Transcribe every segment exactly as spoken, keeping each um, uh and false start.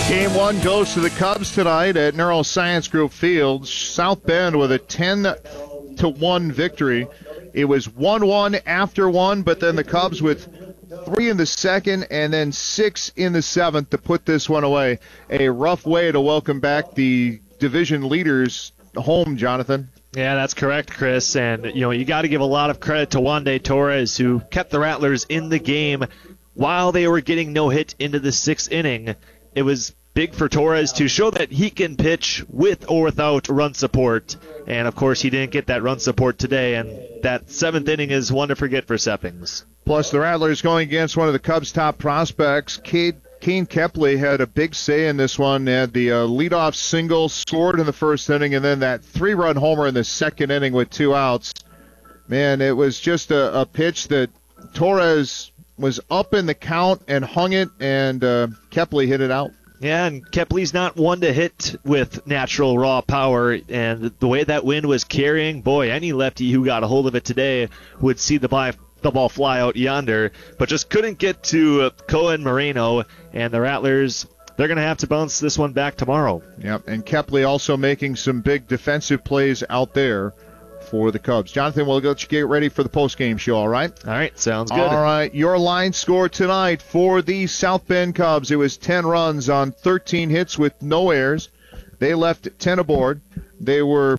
Game one goes to the Cubs tonight at Neuroscience Group Field. South Bend with a ten to one victory. It was one one after one, but then the Cubs with three in the second and then six in the seventh to put this one away. A rough way to welcome back the division leaders home, Jonathan. Yeah, that's correct, Chris. And, you know, you got to give a lot of credit to Wandy Torres, who kept the Rattlers in the game while they were getting no hit into the sixth inning. It was big for Torres to show that he can pitch with or without run support. And, of course, he didn't get that run support today. And that seventh inning is one to forget for Seppings. Plus, the Rattlers going against one of the Cubs' top prospects. Cade, Kane Kepley had a big say in this one. Had the uh, leadoff single, scored in the first inning, and then that three-run homer in the second inning with two outs. Man, it was just a, a pitch that Torres was up in the count and hung it, and uh, Kepley hit it out. Yeah, and Kepley's not one to hit with natural raw power, and the way that wind was carrying, boy, any lefty who got a hold of it today would see the ball, the ball fly out yonder, but just couldn't get to uh, Cohen Moreno, and the Rattlers, they're going to have to bounce this one back tomorrow. Yep, and Kepley also making some big defensive plays out there for the Cubs. Jonathan, we'll let you get ready for the post-game show, all right? All right, sounds good. All right, your line score tonight for the South Bend Cubs. It was ten runs on thirteen hits with no errors. They left ten aboard. They were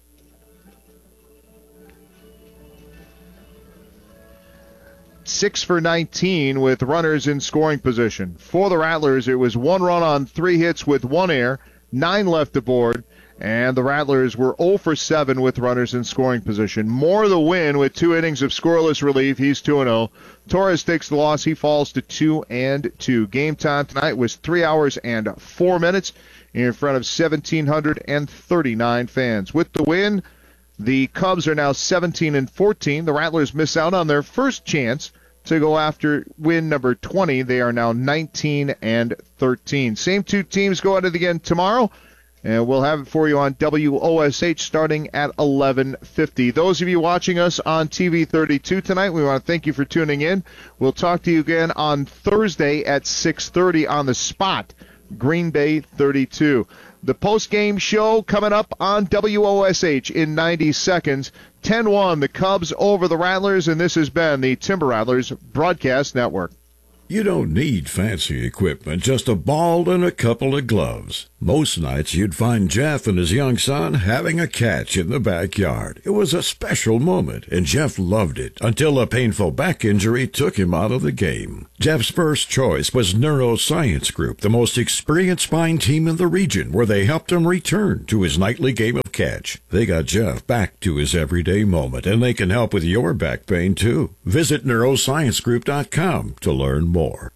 six for nineteen with runners in scoring position. For the Rattlers, it was one run on three hits with one error, nine left aboard. And the Rattlers were zero for seven with runners in scoring position. Moore the win with two innings of scoreless relief. He's two and oh. Torres takes the loss. He falls to two and two. Game time tonight was three hours and four minutes in front of one thousand seven hundred thirty-nine fans. With the win, the Cubs are now seventeen and fourteen. The Rattlers miss out on their first chance to go after win number twenty. They are now nineteen and thirteen. Same two teams go at it again tomorrow. And we'll have it for you on W O S H starting at eleven fifty. Those of you watching us on T V thirty-two tonight, we want to thank you for tuning in. We'll talk to you again on Thursday at six thirty on the spot, Green Bay thirty-two. The post-game show coming up on W O S H in ninety seconds. ten one, the Cubs over the Rattlers, and this has been the Timber Rattlers Broadcast Network. You don't need fancy equipment, just a ball and a couple of gloves. Most nights you'd find Jeff and his young son having a catch in the backyard. It was a special moment, and Jeff loved it until a painful back injury took him out of the game. Jeff's first choice was Neuroscience Group, the most experienced spine team in the region, where they helped him return to his nightly game of catch. They got Jeff back to his everyday moment, and they can help with your back pain, too. Visit neuroscience group dot com to learn more.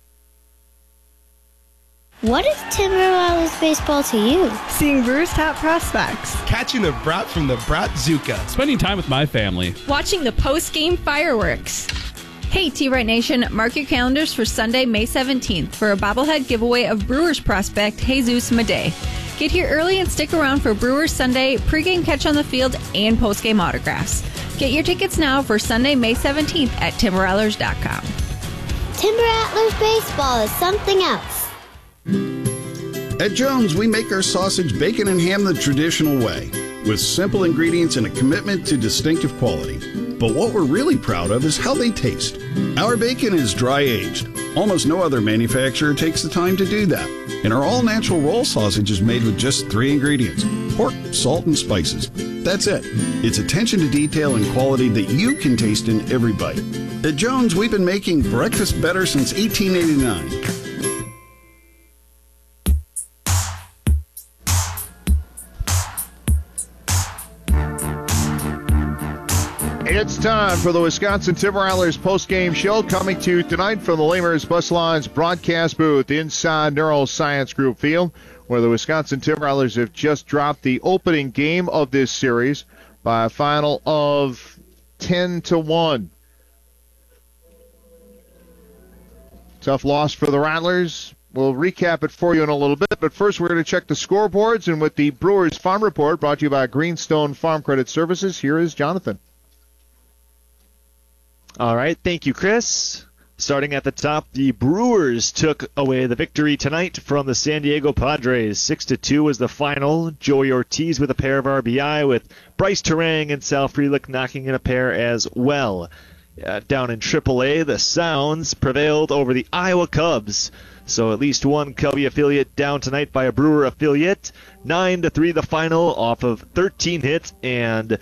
What is Timber Rattlers baseball to you? Seeing Brewers' top prospects. Catching the brat from the Bratzuka. Spending time with my family. Watching the post-game fireworks. Hey, T-Right Nation, mark your calendars for Sunday, May seventeenth for a bobblehead giveaway of Brewers prospect Jesus Madej. Get here early and stick around for Brewers Sunday, pregame catch on the field, and postgame autographs. Get your tickets now for Sunday, May seventeenth at timber rattlers dot com. Timber Rattlers baseball is something else. At Jones, we make our sausage, bacon, and ham the traditional way, with simple ingredients and a commitment to distinctive quality. But what we're really proud of is how they taste. Our bacon is dry-aged. Almost no other manufacturer takes the time to do that. And our all-natural roll sausage is made with just three ingredients: pork, salt, and spices. That's it. It's attention to detail and quality that you can taste in every bite. At Jones, we've been making breakfast better since eighteen eighty-nine. It's time for the Wisconsin Timber Rattlers post-game show, coming to you tonight from the Lamers Bus Lines broadcast booth inside Neuroscience Group Field, where the Wisconsin Timber Rattlers have just dropped the opening game of this series by a final of ten to one. Tough loss for the Rattlers. We'll recap it for you in a little bit, but first we're going to check the scoreboards, and with the Brewers Farm Report brought to you by Greenstone Farm Credit Services, here is Jonathan. All right, thank you, Chris. Starting at the top, the Brewers took away the victory tonight from the San Diego Padres. six to two was the final. Joey Ortiz with a pair of R B I, with Bryce Terang and Sal Frelick knocking in a pair as well. Uh, down in triple A, the Sounds prevailed over the Iowa Cubs. So at least one Cubby affiliate down tonight by a Brewer affiliate. nine to three the final off of thirteen hits and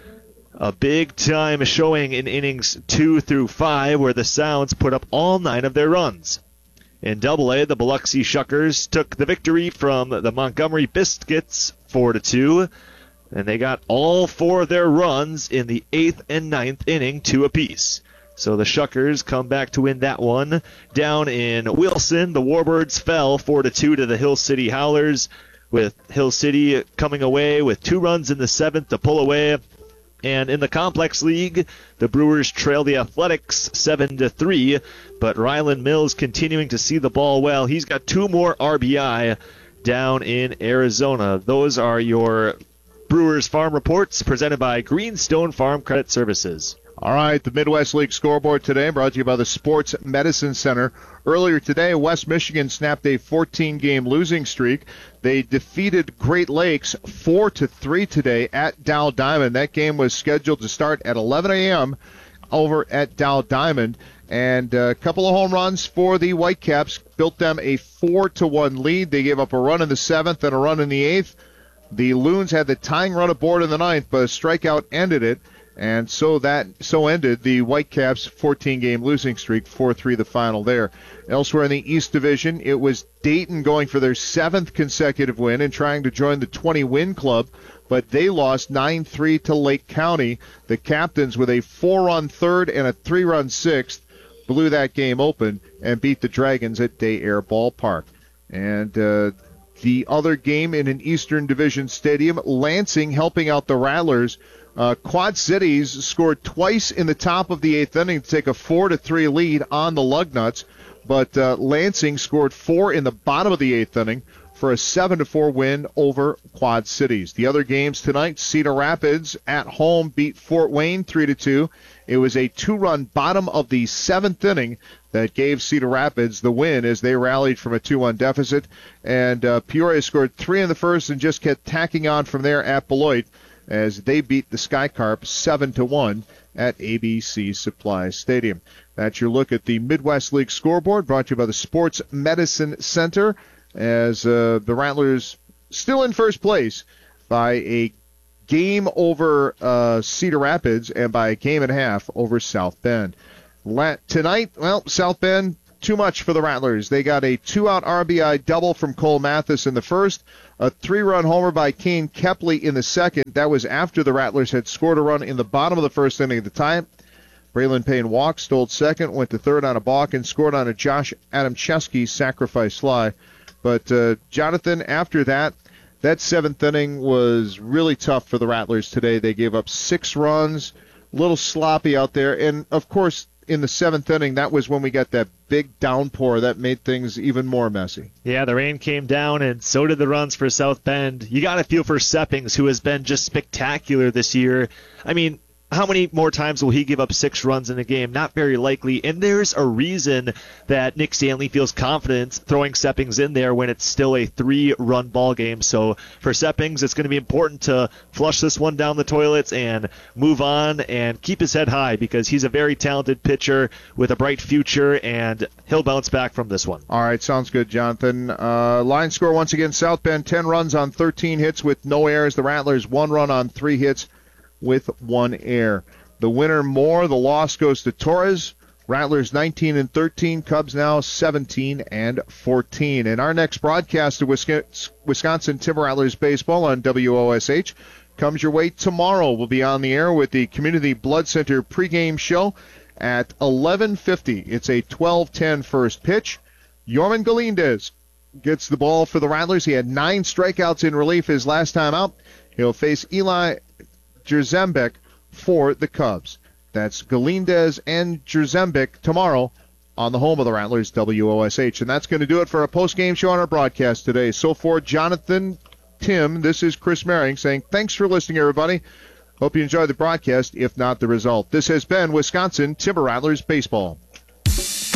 a big-time showing in innings two through five, where the Sounds put up all nine of their runs. In double A, the Biloxi Shuckers took the victory from the Montgomery Biscuits four to two, and they got all four of their runs in the eighth and ninth inning, two apiece. So the Shuckers come back to win that one. Down in Wilson, the Warbirds fell four to two to the Hill City Howlers, with Hill City coming away with two runs in the seventh to pull away. And in the Complex League, the Brewers trail the Athletics seven to three, but Ryland Mills continuing to see the ball well. He's got two more R B I down in Arizona. Those are your Brewers Farm Reports presented by Greenstone Farm Credit Services. All right, the Midwest League scoreboard today brought to you by the Sports Medicine Center. Earlier today, West Michigan snapped a fourteen-game losing streak. They defeated Great Lakes four to three today at Dow Diamond. That game was scheduled to start at eleven a.m. over at Dow Diamond. And a couple of home runs for the Whitecaps built them a four to one lead. They gave up a run in the seventh and a run in the eighth. The Loons had the tying run aboard in the ninth, but a strikeout ended it. And so that so ended the Whitecaps' fourteen-game losing streak, four three the final there. Elsewhere in the East Division, it was Dayton going for their seventh consecutive win and trying to join the twenty-win club, but they lost nine three to Lake County. The Captains, with a four-run third and a three-run sixth, blew that game open and beat the Dragons at Day Air Ballpark. And uh, the other game in an Eastern Division stadium, Lansing helping out the Rattlers. Uh, Quad Cities scored twice in the top of the eighth inning to take a four to three lead on the Lugnuts, but uh, Lansing scored four in the bottom of the eighth inning for a seven to four win over Quad Cities. The other games tonight, Cedar Rapids at home beat Fort Wayne three to two. It was a two-run bottom of the seventh inning that gave Cedar Rapids the win as they rallied from a two one deficit, and uh, Peoria scored three in the first and just kept tacking on from there at Beloit, as they beat the Skycarp seven to one at A B C Supply Stadium. That's your look at the Midwest League scoreboard, brought to you by the Sports Medicine Center, as uh, the Rattlers still in first place by a game over uh, Cedar Rapids and by a game and a half over South Bend. La- tonight, well, South Bend, too much for the Rattlers. They got a two-out R B I double from Cole Mathis in the first, a three-run homer by Kane Kepley in the second. That was after the Rattlers had scored a run in the bottom of the first inning at the time. Braylon Payne walked, stole second, went to third on a balk, and scored on a Josh Adamczewski sacrifice fly. But, uh, Jonathan, after that, that seventh inning was really tough for the Rattlers today. They gave up six runs, a little sloppy out there, and, of course, in the seventh inning, that was when we got that big downpour that made things even more messy. Yeah, the rain came down, and so did the runs for South Bend. You got to feel for Seppings, who has been just spectacular this year. I mean, how many more times will he give up six runs in a game? Not very likely. And there's a reason that Nick Stanley feels confident throwing Seppings in there when it's still a three-run ball game. So for Seppings, it's going to be important to flush this one down the toilets and move on and keep his head high, because he's a very talented pitcher with a bright future, and he'll bounce back from this one. All right, sounds good, Jonathan. Uh, line score once again, South Bend ten runs on thirteen hits with no errors. The Rattlers one run on three hits with one error. The winner more, the loss goes to Torres. Rattlers nineteen and thirteen, Cubs now seventeen and fourteen. And our next broadcast of Wisconsin Timber Rattlers baseball on W O S H comes your way tomorrow. We'll be on the air with the Community Blood Center pregame show at eleven fifty. It's a twelve ten first pitch. Yorman Galindez gets the ball for the Rattlers. He had nine strikeouts in relief his last time out. He'll face Eli Jerzembek for the Cubs. That's Galindez and Jerzembek tomorrow on the home of the Rattlers, W O S H. And that's going to do it for our post-game show on our broadcast today. So for Jonathan, Tim, this is Chris Merring saying thanks for listening, everybody. Hope you enjoyed the broadcast, if not the result. This has been Wisconsin Timber Rattlers Baseball.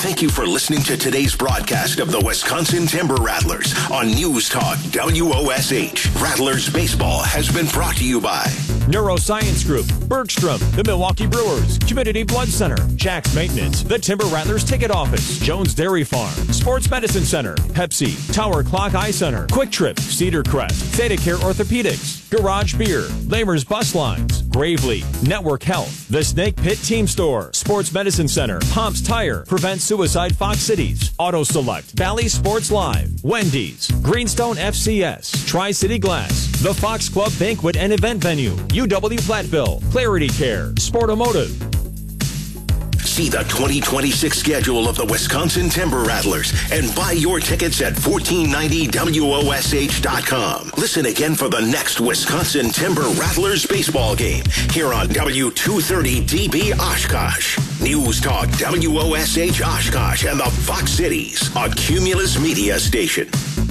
Thank you for listening to today's broadcast of the Wisconsin Timber Rattlers on News Talk W O S H. Rattlers Baseball has been brought to you by Neuroscience Group, Bergstrom, the Milwaukee Brewers, Community Blood Center, Jack's Maintenance, the Timber Rattlers Ticket Office, Jones Dairy Farm, Sports Medicine Center, Pepsi, Tower Clock Eye Center, Quick Trip, Cedar Crest, Theta Care Orthopedics, Garage Beer, Lamer's Bus Lines, Gravely, Network Health, the Snake Pit Team Store, Sports Medicine Center, Pomps Tire, Prevent Suicide Fox Cities, Auto Select, Valley Sports Live, Wendy's, Greenstone F C S, Tri-City Glass, the Fox Club Banquet and Event Venue, U W Platteville, Clarity Care, Sportomotive. See the twenty twenty-six schedule of the Wisconsin Timber Rattlers and buy your tickets at fourteen ninety W O S H dot com. Listen again for the next Wisconsin Timber Rattlers baseball game here on W two thirty D B Oshkosh. News Talk W O S H Oshkosh and the Fox Cities, a Cumulus Media station.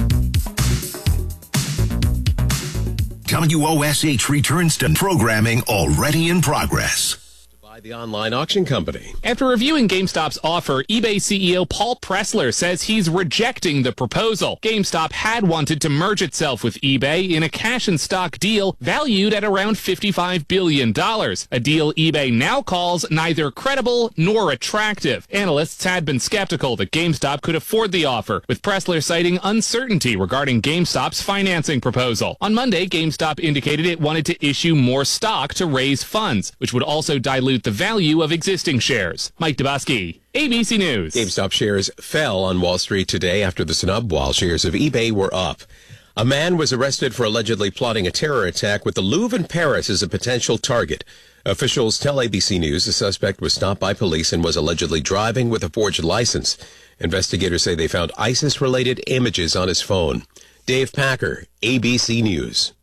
W O S H returns to programming already in progress. The online auction company. After reviewing GameStop's offer, eBay C E O Paul Pressler says he's rejecting the proposal. GameStop had wanted to merge itself with eBay in a cash and stock deal valued at around fifty-five billion dollars, a deal eBay now calls neither credible nor attractive. Analysts had been skeptical that GameStop could afford the offer, with Pressler citing uncertainty regarding GameStop's financing proposal. On Monday, GameStop indicated it wanted to issue more stock to raise funds, which would also dilute the value of existing shares. Mike Dubosky, A B C News. GameStop shares fell on Wall Street today after the snub, while shares of eBay were up. A man was arrested for allegedly plotting a terror attack with the Louvre in Paris as a potential target. Officials tell A B C News the suspect was stopped by police and was allegedly driving with a forged license. Investigators say they found ISIS-related images on his phone. Dave Packer, A B C News.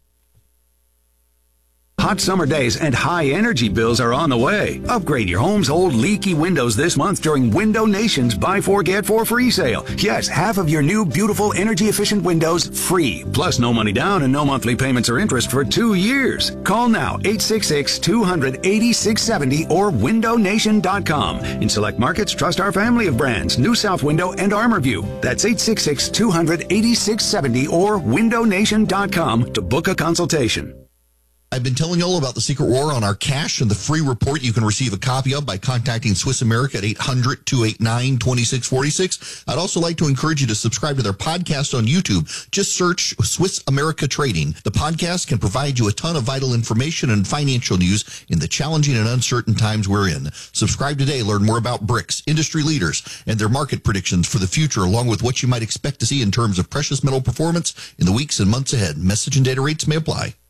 Hot summer days and high energy bills are on the way. Upgrade your home's old leaky windows this month during Window Nation's Buy Four Get Four free sale. Yes, half of your new beautiful energy efficient windows free. Plus no money down and no monthly payments or interest for two years. Call now eight six six, two hundred, eighty-six seventy or window nation dot com. In select markets, trust our family of brands, New South Window and ArmorView. That's eight six six, two hundred, eighty-six seventy or window nation dot com to book a consultation. I've been telling you all about the Secret War on our cash and the free report you can receive a copy of by contacting Swiss America at eight hundred, two eight nine, two six four six. I'd also like to encourage you to subscribe to their podcast on YouTube. Just search Swiss America Trading. The podcast can provide you a ton of vital information and financial news in the challenging and uncertain times we're in. Subscribe today. Learn more about bricks, industry leaders, and their market predictions for the future, along with what you might expect to see in terms of precious metal performance in the weeks and months ahead. Message and data rates may apply.